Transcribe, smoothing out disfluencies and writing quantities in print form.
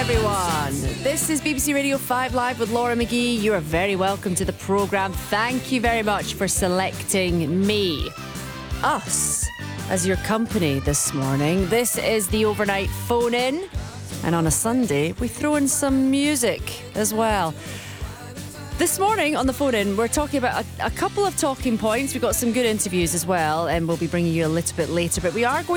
everyone. This is BBC Radio 5 Live with Laura McGee. You are very welcome to the programme. Thank you very much for selecting me, us, as your company this morning. This is the overnight phone-in. And on a Sunday, we throw in some music as well. This morning on the phone-in, we're talking about a couple of talking points. We've got some good interviews as well, and we'll be bringing you a little bit later. But we are going